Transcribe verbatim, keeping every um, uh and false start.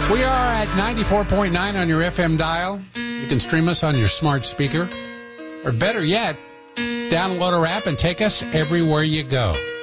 We are at ninety-four point nine on your F M dial. You can stream us on your smart speaker. Or better yet, download our app and take us everywhere you go.